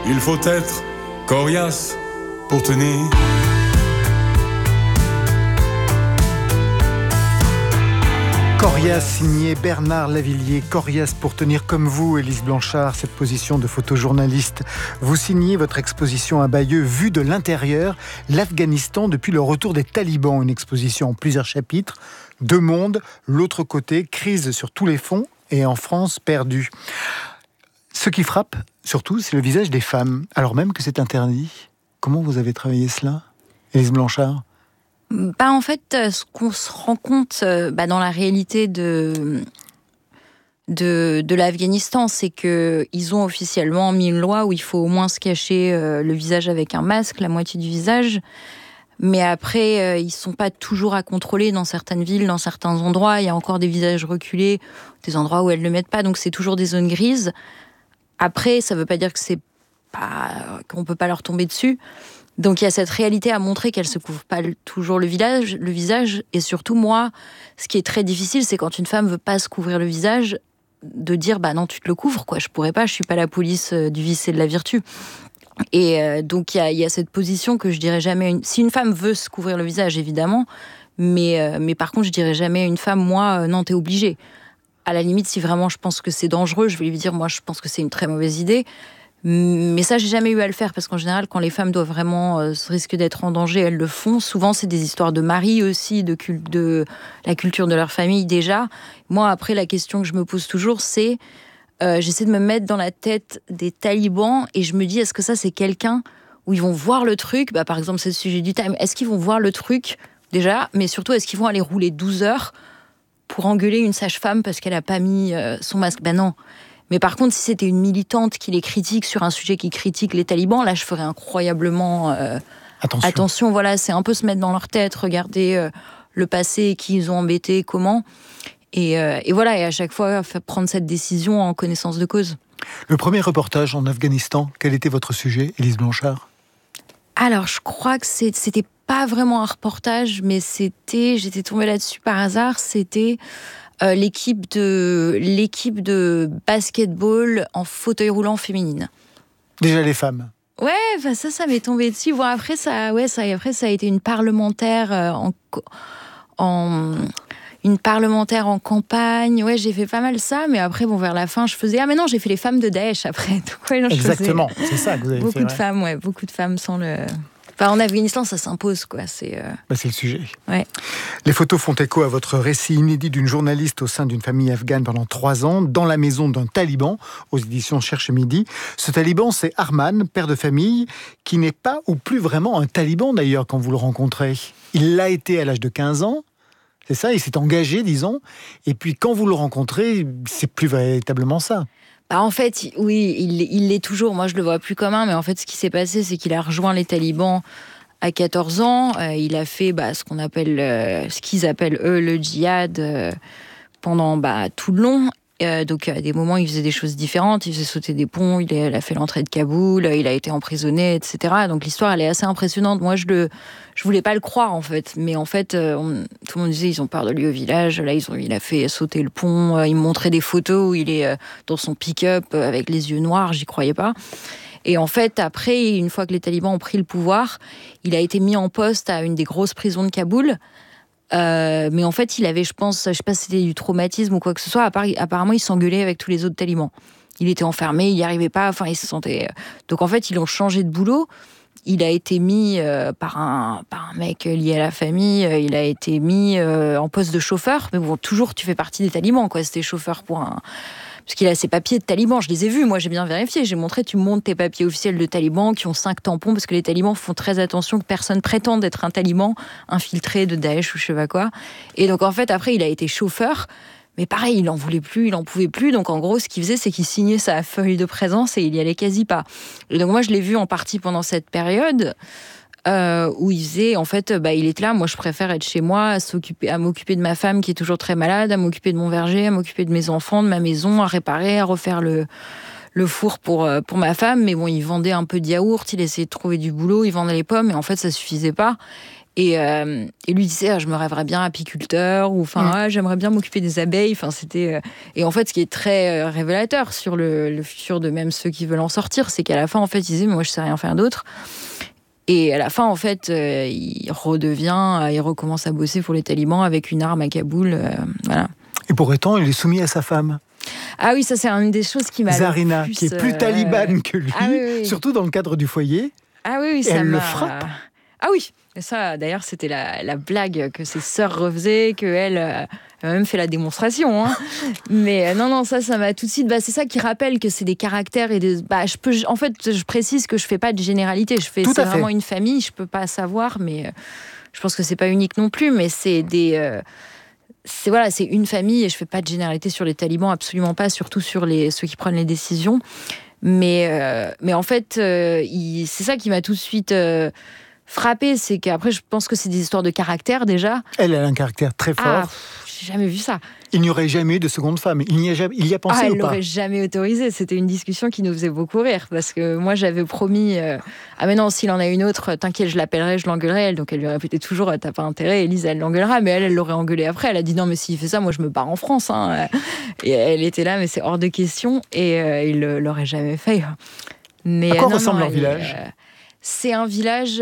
Il faut être coriace pour tenir. Coriace, signé Bernard Lavilliers. Coriace pour tenir comme vous, Élise Blanchard, cette position de photojournaliste. Vous signez votre exposition à Bayeux, Vue de l'intérieur, l'Afghanistan depuis le retour des talibans. Une exposition en plusieurs chapitres. Deux mondes, l'autre côté, crise sur tous les fronts et en France perdue. Ce qui frappe, surtout, c'est le visage des femmes, alors même que c'est interdit. Comment vous avez travaillé cela, Élise Blanchard ? En fait, ce qu'on se rend compte dans la réalité de l'Afghanistan, c'est qu'ils ont officiellement mis une loi où il faut au moins se cacher le visage avec un masque, la moitié du visage. Mais après, ils ne sont pas toujours à contrôler dans certaines villes, dans certains endroits. Il y a encore des visages reculés, des endroits où elles ne le mettent pas. Donc c'est toujours des zones grises. Après, ça ne veut pas dire qu'on ne peut pas leur tomber dessus. Donc il y a cette réalité à montrer qu'elle ne se couvre pas toujours le visage. Et surtout, moi, ce qui est très difficile, c'est quand une femme ne veut pas se couvrir le visage, de dire non, tu te le couvres, quoi. Je ne pourrais pas, je ne suis pas la police du vice et de la vertu. Et donc il y a cette position que je dirais jamais. Si une femme veut se couvrir le visage, évidemment, mais par contre, je dirais jamais à une femme, moi, non, t'es obligée. À la limite, si vraiment je pense que c'est dangereux, je vais lui dire, moi, je pense que c'est une très mauvaise idée. Mais ça, j'ai jamais eu à le faire, parce qu'en général, quand les femmes doivent vraiment se risquer d'être en danger, elles le font. Souvent, c'est des histoires de mari aussi, de la culture de leur famille déjà. Moi, après, la question que je me pose toujours, c'est j'essaie de me mettre dans la tête des talibans et je me dis, est-ce que ça, c'est quelqu'un où ils vont voir le truc, par exemple, c'est le sujet du Time, est-ce qu'ils vont voir le truc déjà, mais surtout, est-ce qu'ils vont aller rouler 12 heures pour engueuler une sage-femme parce qu'elle n'a pas mis son masque ? Non. Mais par contre, si c'était une militante qui les critique sur un sujet qui critique les talibans, là, je ferais incroyablement attention. Voilà, c'est un peu se mettre dans leur tête, regarder le passé, qui ils ont embêté, comment. Et voilà, et à chaque fois, prendre cette décision en connaissance de cause. Le premier reportage en Afghanistan, quel était votre sujet, Élise Blanchard ? Alors, je crois que c'était pas vraiment un reportage, mais j'étais tombée là-dessus par hasard, c'était l'équipe de basketball en fauteuil roulant féminine. Déjà les femmes. Ouais, ça m'est tombé dessus. Bon, après ça a été une parlementaire une parlementaire en campagne. Ouais, j'ai fait pas mal ça, mais après, vers la fin, je faisais... mais non, j'ai fait les femmes de Daesh après. Donc, ouais, exactement, c'est ça que vous avez beaucoup fait. Beaucoup de femmes sans le... en Afghanistan, ça s'impose, quoi. C'est le sujet. Ouais. Les photos font écho à votre récit inédit d'une journaliste au sein d'une famille afghane pendant 3 ans, dans la maison d'un taliban, aux éditions Cherche Midi. Ce taliban, c'est Arman, père de famille, qui n'est pas ou plus vraiment un taliban, d'ailleurs, quand vous le rencontrez. Il l'a été à l'âge de 15 ans. C'est ça, il s'est engagé, disons. Et puis, quand vous le rencontrez, c'est plus véritablement ça. En fait, oui, il l'est toujours. Moi, je le vois plus comme un. Mais en fait, ce qui s'est passé, c'est qu'il a rejoint les talibans à 14 ans. Il a fait ce qu'ils appellent, eux, le djihad pendant tout le long. Donc, à des moments, il faisait des choses différentes. Il faisait sauter des ponts. Il a fait l'entrée de Kaboul. Il a été emprisonné, etc. Donc, l'histoire, elle est assez impressionnante. Moi, je voulais pas le croire, en fait. Mais en fait, tout le monde disait, ils ont peur de lui au village. Là, il a fait sauter le pont. Il me montrait des photos où il est dans son pick-up avec les yeux noirs. J'y croyais pas. Et en fait, après, une fois que les talibans ont pris le pouvoir, il a été mis en poste à une des grosses prisons de Kaboul. Mais en fait, il avait, je sais pas si c'était du traumatisme ou quoi que ce soit. Apparemment, il s'engueulait avec tous les autres talibans. Il était enfermé, il n'y arrivait pas. Enfin, il se sentait. Donc en fait, ils l'ont changé de boulot. Il a été mis par un mec lié à la famille. Il a été mis en poste de chauffeur. Mais bon, toujours, tu fais partie des talibans, quoi. C'était chauffeur pour un. Parce qu'il a ses papiers de taliban, je les ai vus, moi j'ai bien vérifié, j'ai montré, tu montes tes papiers officiels de taliban qui ont 5 tampons, parce que les talibans font très attention que personne prétende être un taliban infiltré de Daesh ou je sais pas quoi. Et donc en fait, après, il a été chauffeur, mais pareil, il en voulait plus, il en pouvait plus, donc en gros, ce qu'il faisait, c'est qu'il signait sa feuille de présence et il y allait quasi pas. Et donc moi, je l'ai vu en partie pendant cette période, où il faisait, en fait, il était là, moi je préfère être chez moi, à m'occuper de ma femme qui est toujours très malade, à m'occuper de mon verger, à m'occuper de mes enfants, de ma maison, à réparer, à refaire le four pour ma femme. Mais bon, il vendait un peu de yaourt, il essayait de trouver du boulot, il vendait les pommes, et en fait ça suffisait pas. Et lui disait, je me rêverais bien apiculteur, ou j'aimerais bien m'occuper des abeilles. C'était et en fait, ce qui est très révélateur sur le futur de même ceux qui veulent en sortir, c'est qu'à la fin, en fait, il disait, mais moi, je sais rien faire d'autre. Et à la fin, en fait, il recommence à bosser pour les talibans avec une arme à Kaboul, voilà. Et pour autant, il est soumis à sa femme. Ah oui, ça c'est une des choses qui m'a Zarina, plus, qui est plus talibane que lui, oui. surtout dans le cadre du foyer. Ah oui, ça elle le frappe. Ah oui, et ça d'ailleurs c'était la blague que ses sœurs refaisaient, qu'elle a même fait la démonstration. Hein. Mais non, ça m'a tout de suite... c'est ça qui rappelle que c'est des caractères et des... en fait, je précise que je fais pas de généralité. C'est vraiment une famille, je peux pas savoir, mais je pense que c'est pas unique non plus, mais c'est des... c'est une famille et je fais pas de généralité sur les talibans, absolument pas, surtout sur ceux qui prennent les décisions. Mais en fait, c'est ça qui m'a tout de suite frappée, c'est qu'après, je pense que c'est des histoires de caractère déjà. Elle a un caractère très fort. J'ai jamais vu ça. Il n'y aurait jamais eu de seconde femme. Il y a pensé ou pas? Elle l'aurait jamais autorisé. C'était une discussion qui nous faisait beaucoup rire parce que moi j'avais promis mais non, s'il en a une autre, t'inquiète, je l'appellerai, je l'engueulerai. Elle, donc elle lui répétait toujours, t'as pas intérêt, Élise, elle l'engueulera. Mais elle l'aurait engueulé après. Elle a dit non, mais s'il fait ça, moi je me barre en France. Hein. Et elle était là, mais c'est hors de question. Et il l'aurait jamais fait. Mais à quoi ressemble leur village? C'est un village.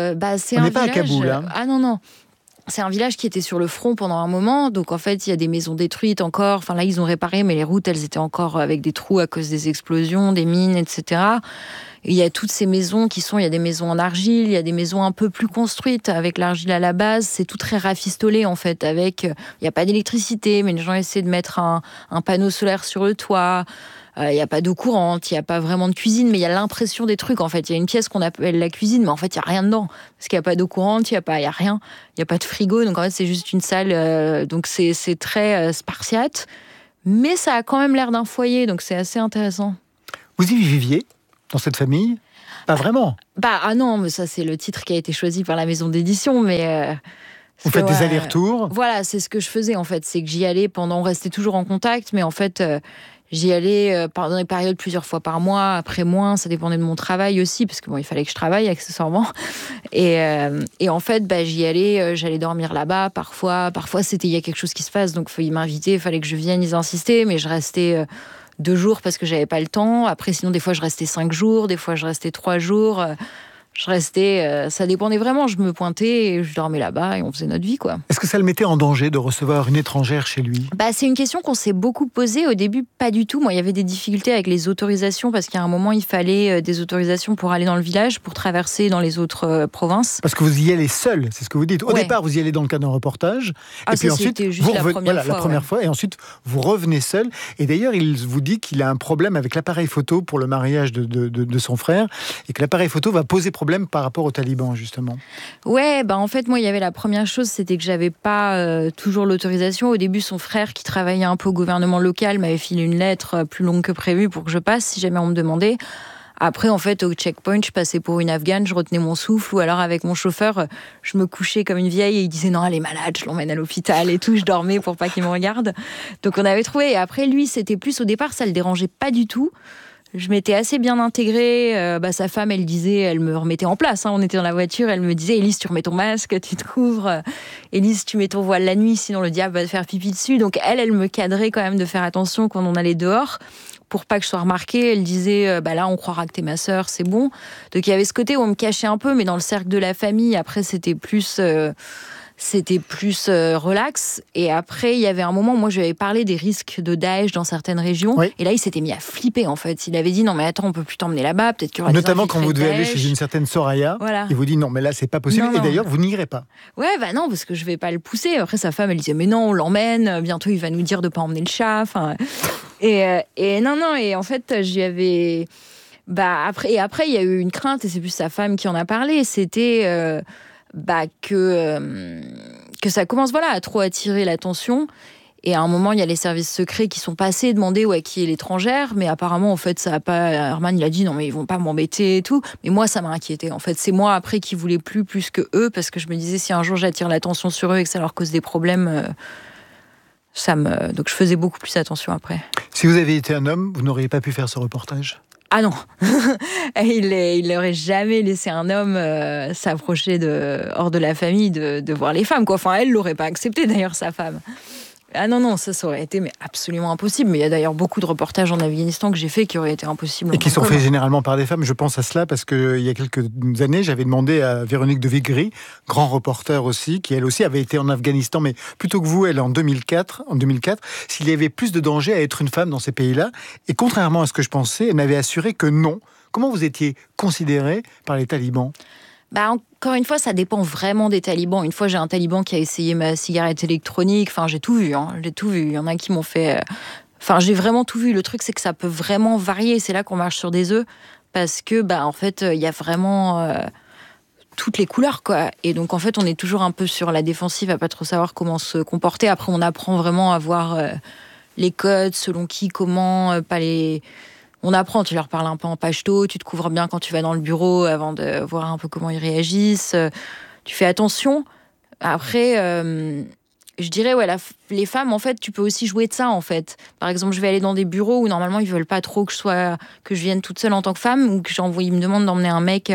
On n'est pas à Kaboul. Hein. Ah non. C'est un village qui était sur le front pendant un moment, donc en fait il y a des maisons détruites encore, là ils ont réparé, mais les routes elles étaient encore avec des trous à cause des explosions, des mines, etc. Et il y a toutes ces maisons il y a des maisons en argile, il y a des maisons un peu plus construites avec l'argile à la base, c'est tout très rafistolé en fait, il n'y a pas d'électricité, mais les gens essaient de mettre un panneau solaire sur le toit. Il n'y a pas d'eau courante, il n'y a pas vraiment de cuisine, mais il y a l'impression des trucs. En fait, il y a une pièce qu'on appelle la cuisine, mais en fait, il n'y a rien dedans. Parce qu'il n'y a pas d'eau courante, il n'y a rien. Il n'y a pas de frigo, donc en fait, c'est juste une salle. Donc, c'est très spartiate. Mais ça a quand même l'air d'un foyer, donc c'est assez intéressant. Vous y viviez dans cette famille? Pas vraiment. Non, mais ça, c'est le titre qui a été choisi par la maison d'édition, mais... Vous faites des allers-retours? Voilà, c'est ce que je faisais, en fait. C'est que j'y allais on restait toujours en contact, mais en fait... J'y allais dans des périodes plusieurs fois par mois, après moins, ça dépendait de mon travail aussi, parce que il fallait que je travaille accessoirement. Et en fait, j'y allais, j'allais dormir là-bas. Parfois, il y a quelque chose qui se passe, donc ils m'invitaient, il fallait que je vienne, ils insistaient, mais je restais 2 jours parce que j'avais pas le temps. Après, sinon, des fois, je restais 5 jours, des fois, je restais 3 jours. Je restais, ça dépendait vraiment. Je me pointais, et je dormais là-bas et on faisait notre vie, quoi. Est-ce que ça le mettait en danger de recevoir une étrangère chez lui? C'est une question qu'on s'est beaucoup posée. Au début, pas du tout. Moi, il y avait des difficultés avec les autorisations parce qu'à un moment, il fallait des autorisations pour aller dans le village, pour traverser dans les autres provinces. Parce que vous y allez seul, c'est ce que vous dites. Au départ, vous y allez dans le cadre d'un reportage. Et puis ensuite, vous revenez, la première fois. Et ensuite, vous revenez seul. Et d'ailleurs, il vous dit qu'il a un problème avec l'appareil photo pour le mariage de son frère et que l'appareil photo va poser problème par rapport aux talibans, justement. Ouais, en fait, moi, il y avait la première chose, c'était que j'avais pas toujours l'autorisation. Au début, son frère, qui travaillait un peu au gouvernement local, m'avait filé une lettre plus longue que prévu pour que je passe, si jamais on me demandait. Après, en fait, au checkpoint, je passais pour une Afghane, je retenais mon souffle, ou alors avec mon chauffeur, je me couchais comme une vieille et il disait non, elle est malade, je l'emmène à l'hôpital et tout, je dormais pour pas qu'il me regarde. Donc on avait trouvé. Et après, lui, c'était plus au départ, ça le dérangeait pas du tout. Je m'étais assez bien intégrée. Sa femme, elle me remettait en place. Hein. On était dans la voiture, elle me disait, Élise, tu remets ton masque, tu te couvres. Élise, tu mets ton voile la nuit, sinon le diable va te faire pipi dessus. Donc elle me cadrait quand même de faire attention quand on allait dehors, pour pas que je sois remarquée. Elle disait, là, on croira que t'es ma sœur, c'est bon. Donc il y avait ce côté où on me cachait un peu, mais dans le cercle de la famille, après, c'était plus relax. Et après, il y avait un moment, moi, je lui avais parlé des risques de Daesh dans certaines régions. Oui. Et là, il s'était mis à flipper, en fait. Il avait dit, non, mais attends, on peut plus t'emmener là-bas. Peut-être qu'il y aura notamment quand vous devez aller chez une certaine Soraya. Voilà. Il vous dit, non, mais là, c'est pas possible. Non. Et d'ailleurs, vous n'irez pas. Ouais, non, parce que je vais pas le pousser. Après, sa femme, elle disait, mais non, on l'emmène. Bientôt, il va nous dire de pas emmener le chat. Enfin, et non. Et en fait, j'y avais... après, il y a eu une crainte, et c'est plus sa femme qui en a parlé. C'était... que ça commence à trop attirer l'attention. Et à un moment, il y a les services secrets qui sont passés demander qui est l'étrangère. Mais apparemment, en fait, ça n'a pas... Herman, il a dit non, mais ils vont pas m'embêter et tout. Mais moi, ça m'a inquiété. En fait, c'est moi après qui voulais plus que eux, parce que je me disais, si un jour j'attire l'attention sur eux et que ça leur cause des problèmes, donc je faisais beaucoup plus attention après. Si vous aviez été un homme, vous n'auriez pas pu faire ce reportage? Ah non, il n'aurait jamais laissé un homme s'approcher hors de la famille de voir les femmes, quoi. Enfin, elle l'aurait pas accepté d'ailleurs, sa femme. Ah non, ça aurait été absolument impossible. Mais il y a d'ailleurs beaucoup de reportages en Afghanistan que j'ai fait qui auraient été impossibles. Et qui sont faits généralement par des femmes. Je pense à cela parce qu'il y a quelques années, j'avais demandé à Véronique de Vigry, grand reporter aussi, qui elle aussi avait été en Afghanistan, mais plutôt que vous, elle en 2004, s'il y avait plus de danger à être une femme dans ces pays-là. Et contrairement à ce que je pensais, elle m'avait assuré que non. Comment vous étiez considérée par les talibans ? Encore une fois, ça dépend vraiment des talibans. Une fois, j'ai un taliban qui a essayé ma cigarette électronique. Enfin, j'ai tout vu. J'ai tout vu. Il y en a qui m'ont fait... Enfin, j'ai vraiment tout vu. Le truc, c'est que ça peut vraiment varier. C'est là qu'on marche sur des œufs. Parce que, en fait, il y a vraiment toutes les couleurs, quoi. Et donc, en fait, on est toujours un peu sur la défensive, à pas trop savoir comment se comporter. Après, on apprend vraiment à voir les codes, selon qui, comment, pas les... On apprend, tu leur parles un peu en pachto, tu te couvres bien quand tu vas dans le bureau avant de voir un peu comment ils réagissent. Tu fais attention. Après, je dirais, les femmes, en fait, tu peux aussi jouer de ça, en fait. Par exemple, je vais aller dans des bureaux où normalement ils veulent pas trop que je vienne toute seule en tant que femme, ou que ils me demandent d'envoyer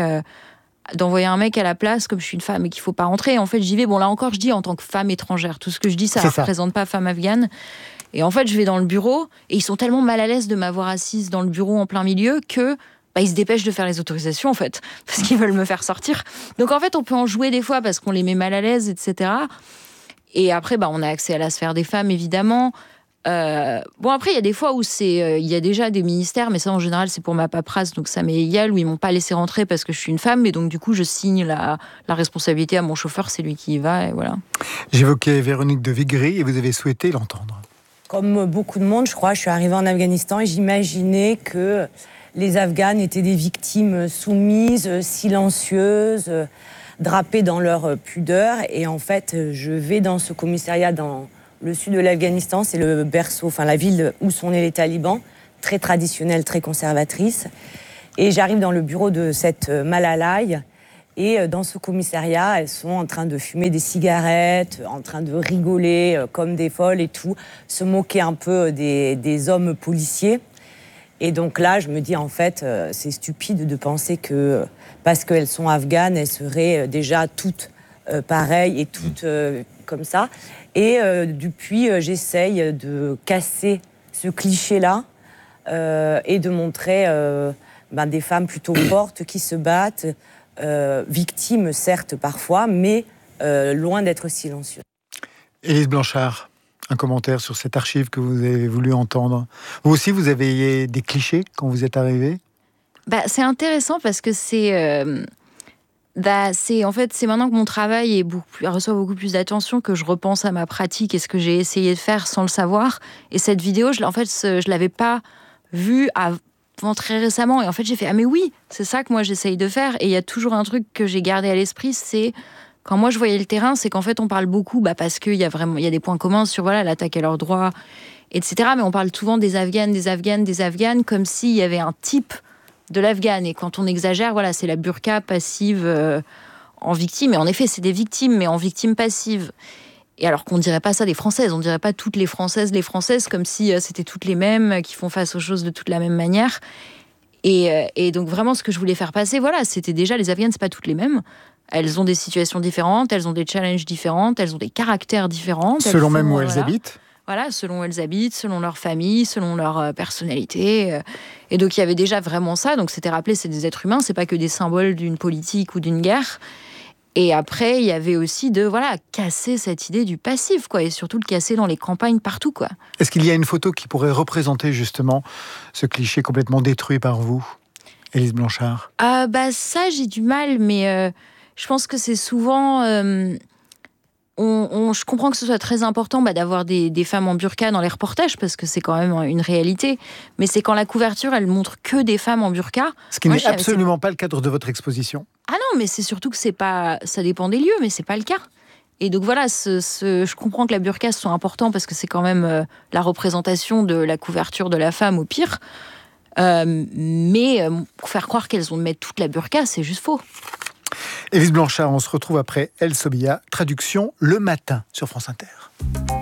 un mec à la place, comme je suis une femme et qu'il faut pas rentrer. En fait, j'y vais. Bon, là encore, je dis en tant que femme étrangère. Tout ce que je dis, ça ne représente pas femme afghane. Et en fait, je vais dans le bureau et ils sont tellement mal à l'aise de m'avoir assise dans le bureau en plein milieu que ils se dépêchent de faire les autorisations, en fait, parce qu'ils veulent me faire sortir. Donc, en fait, on peut en jouer des fois parce qu'on les met mal à l'aise, etc. Et après, on a accès à la sphère des femmes, évidemment. Après, il y a des fois où il y a déjà des ministères, mais ça, en général, c'est pour ma paperasse, donc ça m'est égal, où ils m'ont pas laissé rentrer parce que je suis une femme, et donc, du coup, je signe la responsabilité à mon chauffeur, c'est lui qui y va, et voilà. J'évoquais Véronique de Vigry, et vous avez souhaité l'entendre. Comme beaucoup de monde, je crois, je suis arrivée en Afghanistan et j'imaginais que les Afghanes étaient des victimes soumises, silencieuses, drapées dans leur pudeur. Et en fait, je vais dans ce commissariat dans le sud de l'Afghanistan, c'est le berceau, la ville où sont nés les talibans, très traditionnelle, très conservatrice. Et j'arrive dans le bureau de cette Malalai. Et dans ce commissariat, elles sont en train de fumer des cigarettes, en train de rigoler comme des folles et tout, se moquer un peu des hommes policiers. Et donc là, je me dis, en fait, c'est stupide de penser que, parce qu'elles sont afghanes, elles seraient déjà toutes pareilles et toutes comme ça. Et depuis, j'essaye de casser ce cliché-là et de montrer des femmes plutôt fortes qui se battent, victimes certes parfois, mais loin d'être silencieuses. Élise Blanchard, un commentaire sur cette archive que vous avez voulu entendre. Vous aussi, vous avez des clichés quand vous êtes arrivée ? C'est intéressant parce que c'est maintenant que mon travail reçoit beaucoup plus d'attention que je repense à ma pratique et ce que j'ai essayé de faire sans le savoir. Et cette vidéo, je l'avais pas vue avant très récemment. Et en fait, j'ai fait « Ah mais oui, c'est ça que moi j'essaye de faire ». Et il y a toujours un truc que j'ai gardé à l'esprit, c'est quand moi je voyais le terrain, c'est qu'en fait on parle beaucoup parce qu'il y a des points communs sur l'attaque à leurs droits, etc. Mais on parle souvent des Afghanes comme s'il y avait un type de l'Afghane. Et quand on exagère, c'est la burqa passive en victime. Et en effet, c'est des victimes, mais en victime passive. Et alors qu'on ne dirait pas ça des Françaises, on ne dirait pas toutes les Françaises, comme si c'était toutes les mêmes, qui font face aux choses de toute la même manière. Et donc vraiment, ce que je voulais faire passer, c'était déjà, les Afghanes, c'est pas toutes les mêmes. Elles ont des situations différentes, elles ont des challenges différents, elles ont des caractères différents. Selon même où elles habitent. Selon où elles habitent, selon leur famille, selon leur personnalité. Et donc il y avait déjà vraiment ça. Donc c'était rappelé, c'est des êtres humains, c'est pas que des symboles d'une politique ou d'une guerre. Et après, il y avait aussi de casser cette idée du passif, et surtout le casser dans les campagnes partout, Est-ce qu'il y a une photo qui pourrait représenter justement ce cliché complètement détruit par vous, Élise Blanchard ? Ça, j'ai du mal, mais je pense que c'est souvent... je comprends que ce soit très important d'avoir des femmes en burqa dans les reportages, parce que c'est quand même une réalité. Mais c'est quand la couverture, elle montre que des femmes en burqa. Ce qui n'est absolument pas le cadre de votre exposition. Ah non, mais c'est surtout que c'est pas... Ça dépend des lieux, mais c'est pas le cas. Et donc je comprends que la burqa soit important, parce que c'est quand même la représentation de la couverture de la femme, au pire. Mais faire croire qu'elles ont de mettre toute la burqa, c'est juste faux. Élise Blanchard, on se retrouve après El Sobia, traduction le matin sur France Inter.